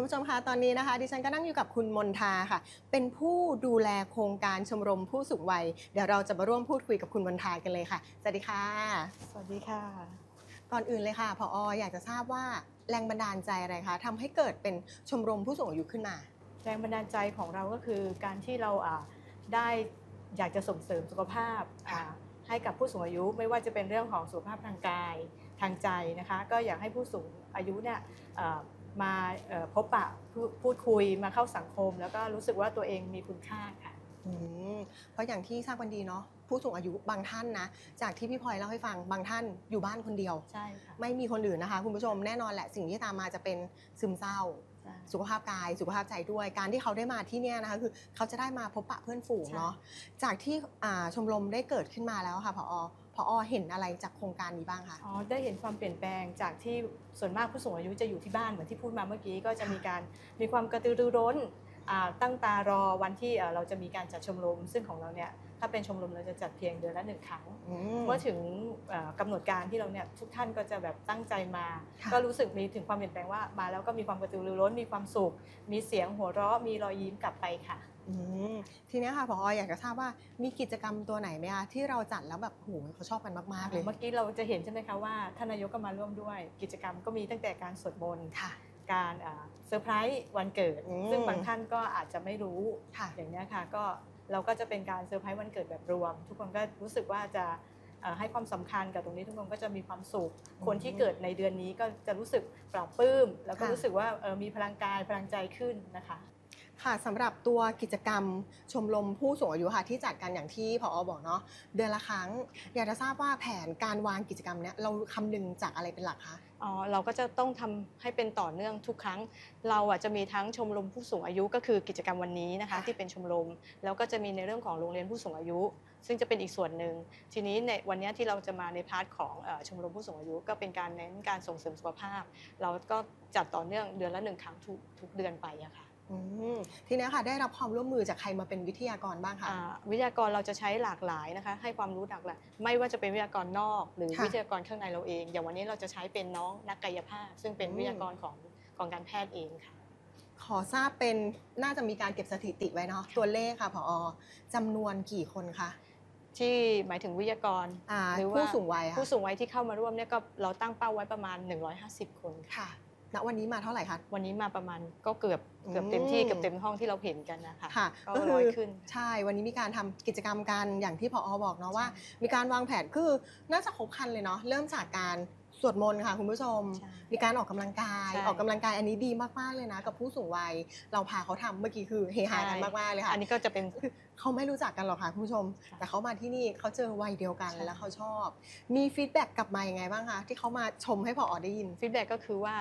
ผู้ชมคะตอนนี้นะคะดิฉันก็นั่งอยู่กับคุณมนทาค่ะเป็นผู้ดูแลโครงการชมรมผู้สูงวัยเดี๋ยวเราจะมาร่วมพูดคุยกับคุณมนทากันเลยค่ะสวัสดีค่ะสวัสดีค่ะก่อนอื่นเลยค่ะผอ.อยากจะทราบว่าแรงบันดาลใจอะไรคะทำให้เกิดเป็นชมรมผู้สูงอายุขึ้นมาแรงบันดาลใจของเราก็คือการที่เราได้อยากจะส่งเสริมสุขภาพให้กับผู้สูงอายุไม่ว่าจะเป็นเรื่องของสุขภาพทางกายทางใจนะคะก็อยากให้ผู้สูงอายุเนี่ยมาพบปะพูดคุยมาเข้าสังคมแล้วก็รู้สึกว่าตัวเองมีคุณค่าค่ะเพราะอย่างที่ทราบกันดีเนาะผู้สูงอายุบางท่านนะจากที่พี่พลอยเล่าให้ฟังบางท่านอยู่บ้านคนเดียวใช่ค่ะไม่มีคนอื่นนะคะคุณผู้ชมแน่นอนแหละสิ่งที่ตามมาจะเป็นซึมเศร้าสุขภาพกายสุขภาพใจด้วยการที่เขาได้มาที่นี่นะคะคือเขาจะได้มาพบปะเพื่อนฝูงเนาะจากที่ชมรมได้เกิดขึ้นมาแล้วค่ะผอ.เห็นอะไรจากโครงการนี้บ้างคะได้เห็นความเปลี่ยนแปลงจากที่ส่วนมากผู้สูงอายุจะอยู่ที่บ้านเหมือนที่พูดมาเมื่อกี้ก็จะมีความกระตือรือร้นตั้งตารอวันที่เราจะมีการจัดชมรมซึ่งของเราเนี่ยถ้าเป็นชมรมเราจะจัดเพียงเดือนละ1 ครั้งเมื่อถึงกำหนดการที่เราเนี่ยทุกท่านก็จะแบบตั้งใจมาก็รู้สึกมีถึงความเปลี่ยนแปลงว่ามาแล้วก็มีความกระตือรือร้นมีความสุขมีเสียงหัวเราะมีรอยยิ้มกลับไปค่ะทีนี้ค่ะผอ.อยากจะทราบว่ามีกิจกรรมตัวไหนไหมคะที่เราจัดแล้วแบบโหเขาชอบกันมากๆเลยเมื่อกี้เราจะเห็นใช่ไหมคะว่าท่านนายกก็มาร่วมด้วยกิจกรรมก็มีตั้งแต่การสวดมนต์การเซอร์ไพรส์วันเกิดซึ่งบางท่านก็อาจจะไม่รู้อย่างนี้ค่ะก็เราก็จะเป็นการเซอร์ไพรส์วันเกิดแบบรวมทุกคนก็รู้สึกว่าจะให้ความสำคัญกับตรงนี้ทุกคนก็จะมีความสุขคนที่เกิดในเดือนนี้ก็จะรู้สึกปลาบปลื้มแล้วก็รู้สึกว่ามีพลังกายพลังใจขึ้นนะคะค่ะสำหรับตัวกิจกรรมชมรมผู้สูงอายุค่ะที่จัดกันอย่างที่ผอ.บอกเนาะเดือนละครั้งอยากจะทราบว่าแผนการวางกิจกรรมเนี้ยเราคำนึงจากอะไรเป็นหลักคะเราก็จะต้องทำให้เป็นต่อเนื่องทุกครั้งเราจะมีทั้งชมรมผู้สูงอายุก็คือกิจกรรมวันนี้นะคะที่เป็นชมรมแล้วก็จะมีในเรื่องของโรงเรียนผู้สูงอายุ ซึ่งจะเป็นอีกส่วนหนึ่งทีนี้ในวันนี้ที่เราจะมาในพาร์ทของชมรมผู้สูงอายุก็เป็นการเน้นการส่งเสริมสุขภาพเราก็จัดต่อเนื่องเดือนละ1 ครั้งทุกเดือนไปอะค่ะทีนี้ค่ะได้รับความร่วมมือจากใครมาเป็นวิทยากรบ้างคะวิทยากรเราจะใช้หลากหลายนะคะให้ความรู้หลากหลายไม่ว่าจะเป็นวิทยากรนอกหรือวิทยากรข้างในเราเองอย่างวันนี้เราจะใช้เป็นน้องนักกายภาพซึ่งเป็นวิทยากรของการแพทย์เองค่ะขอทราบเป็นน่าจะมีการเก็บสถิติไว้เนาะตัวเลขค่ะผอ.จำนวนกี่คนคะที่หมายถึงวิทยากรหรือว่าผู้สูงวัยผู้สูงวัยที่เข้ามาร่วมเนี่ยก็เราตั้งเป้าไว้ประมาณ150 คนค่ะณวันนี้มาเท่าไหร่คะวันนี้มาประมาณก็เกือบเต็มที่เกือบเต็มห้องที่เราเห็นกันนะคะก็คือใช่วันนี้มีการทำกิจกรรมกันอย่างที่ผอ.บอกเนาะว่ามีการวางแผนคือน่าจะครบครันเลยเนาะเริ่มจากการสวดมนต์ค่ะคุณผู้ชมมีการออกกำลังกายอันนี้ดีมากๆเลยนะกับผู้สูงวัยเราพาเขาทำเมื่อกี้คือเฮฮากันมากๆเลยค่ะอันนี้ก็จะเป็นเขาไม่รู้จักกันหรอกค่ะคุณผู้ชมแต่เขามาที่นี่เขาเจอวัยเดียวกันแล้วเขาชอบมีฟีดแบ็กกลับมายังไงบ้างคะที่เขามาชมให้ผอ.ได้ยินฟีดแบ็กก็คือว่า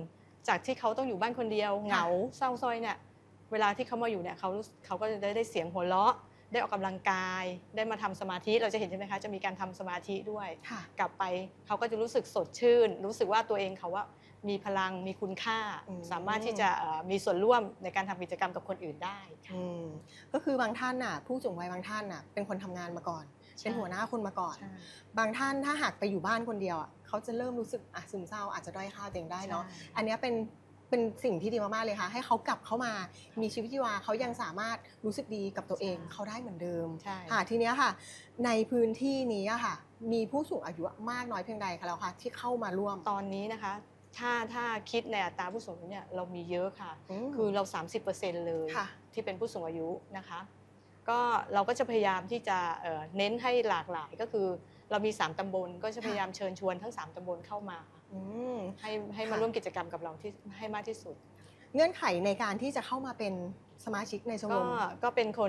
1จากที่เขาต้องอยู่บ้านคนเดียวเหงาเศร้าส้อยเนี่ยเวลาที่เขามาอยู่เนี่ยเขาก็จะได้เสียงหัวเราะได้ออกกำลังกายได้มาทำสมาธิเราจะเห็นใช่ไหมคะจะมีการทำสมาธิด้วยกลับไปเขาก็จะรู้สึกสดชื่นรู้สึกว่าตัวเองเขาว่ามีพลังมีคุณค่าสามารถที่จะมีส่วนร่วมในการทำกิจกรรมกับคนอื่นได้ก็คือบางท่านน่ะผู้สูงวัยบางท่านน่ะเป็นคนทำงานมาก่อนเป็นหัวหน้าคนมาก่อนบางท่านถ้าหากไปอยู่บ้านคนเดียวเขาจะเริ่มรู้สึกซึมเศร้าอาจจะด้อยค่าตัวเองได้เนาะอันนี้เป็นสิ่งที่ดีมากๆเลยค่ะให้เขากลับเข้ามามีชีวิตชีวาเขายังสามารถรู้สึกดีกับตัวเองเขาได้เหมือนเดิมค่ะทีนี้ค่ะในพื้นที่นี้ค่ะมีผู้สูงอายุมากน้อยเพียงใดคะแล้วค่ะที่เข้ามาร่วมตอนนี้นะคะถ้าคิดในอัตราผู้สูงอายุเนี่ยเรามีเยอะค่ะคือเรา 30% เลยที่เป็นผู้สูงอายุนะคะก็เราก็จะพยายามที่จะเน้นให้หลากหลายก็คือเรามี3 ตำบลก็จะพยายามเชิญชวนทั้ง3 ตำบลเข้ามาให้มาร่วมกิจกรรมกับเราที่ให้มากที่สุดเงื่อนไขในการที่จะเข้ามาเป็นสมาชิกในชมรมก็เป็นคน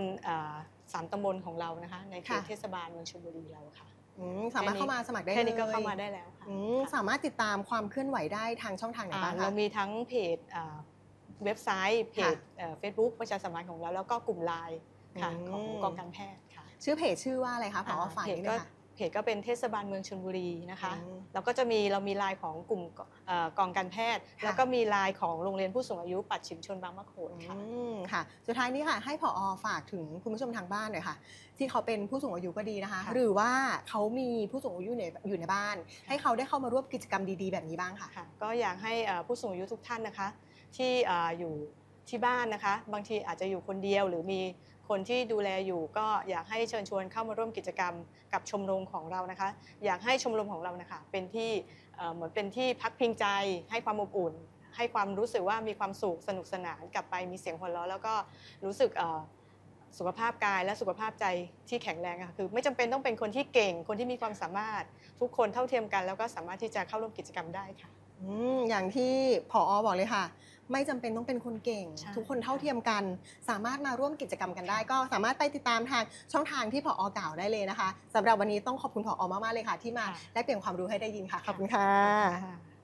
3 ตำบลของเรานะคะในเขตเทศบาลเมืองชลบุรีเราค่ะสามารถเข้ามาสมัครได้เลยแค่นี้ก็เข้ามาได้แล้วค่ะสามารถติดตามความเคลื่อนไหวได้ทางช่องทางไหนบ้างคะเรามีทั้งเพจเว็บไซต์เพจFacebook ประชาสัมพันธ์ของเราแล้วก็กลุ่มไลน์ค่ะของกองการแพทย์ค่ะชื่อเพจชื่อว่าอะไรคะผอ.ฝากนิดนึงค่ะเพจก็เป็นเทศบาลเมืองชลบุรีนะคะแล้วก็จะเรามีไลน์ของกลุ่มกองการแพทย์แล้วก็มีไลน์ของโรงเรียนผู้สูงอายุปัดฉิมชนบางมะโขดค่ะสุดท้ายนี้ค่ะให้ผอ.ฝากถึงคุณผู้ชมทางบ้านหน่อยค่ะที่เขาเป็นผู้สูงอายุก็ดีนะคะหรือว่าเขามีผู้สูงอายุอยู่ในบ้านให้เขาได้เข้ามาร่วมกิจกรรมดีๆแบบนี้บ้างค่ะก็อยากให้ผู้สูงอายุทุกท่านนะคะที่อยู่ที่บ้านนะคะบางทีอาจจะอยู่คนเดียวหรือมีคนที่ดูแลอยู่ก็อยากให้เชิญชวนเข้ามาร่วมกิจกรรมกับชมรมของเรานะคะอยากให้ชมรมของเรานะคะเป็นที่เหมือนเป็นที่พักพิงใจให้ความอบอุ่นให้ความรู้สึกว่ามีความสุขสนุกสนานกลับไปมีเสียงหัวเราะแล้วก็รู้สึกสุขภาพกายและสุขภาพใจที่แข็งแรงค่ะคือไม่จำเป็นต้องเป็นคนที่เก่งคนที่มีความสามารถทุกคนเท่าเทียมกันแล้วก็สามารถที่จะเข้าร่วมกิจกรรมได้ค่ะอย่างที่ผอ.บอกเลยค่ะไม่จำเป็นต้องเป็นคนเก่งทุกคนเท่าเทียมกันสามารถมาร่วมกิจกรรมกันได้ก็สามารถไปติดตามทางช่องทางที่ผอ.กล่าวได้เลยนะคะสำหรับวันนี้ต้องขอบคุณผอ.มากๆเลยค่ะที่มาแลกเปลี่ยนความรู้ให้ได้ยินค่ะขอบคุณค่ะ